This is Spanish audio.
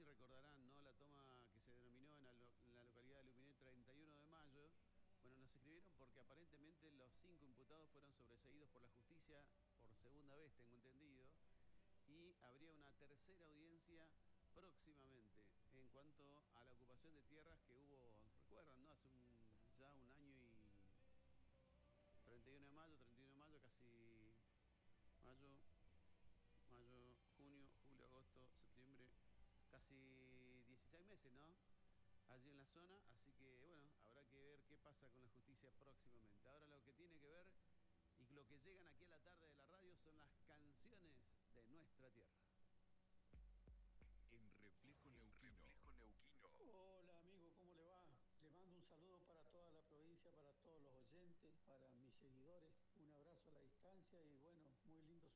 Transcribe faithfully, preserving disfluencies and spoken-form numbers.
recordarán, ¿no? La toma que se denominó en la, lo- en la localidad de Luminé treinta y uno de mayo. Bueno, nos escribieron porque aparentemente los cinco imputados fueron sobreseídos por la justicia por segunda vez, tengo entendido, y habría una tercera audiencia próximamente en cuanto a la ocupación de tierras que hubo, recuerdan, ¿no? Hace un, ya un año y treinta y uno de mayo, treinta y uno de mayo, casi mayo, mayo, junio, julio, agosto, septiembre, casi dieciséis meses, ¿no? Allí en la zona, así que bueno, habrá que ver qué pasa con la justicia próximamente. Ahora lo que tiene que ver y lo que llegan aquí a la tarde de la radio son las canciones de nuestra tierra. En Reflejo En Neuquino. Reflejo Neuquino. Hola amigo, ¿cómo le va? Le mando un saludo para toda la provincia, para todos los oyentes, para mis seguidores. Un abrazo a la distancia y bueno, muy lindo